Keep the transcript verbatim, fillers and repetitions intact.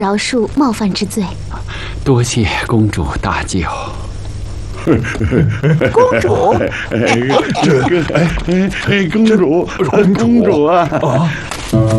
饶恕冒犯之罪。 多谢公主大救。 公主， 这个，哎哎哎，公主，公主啊！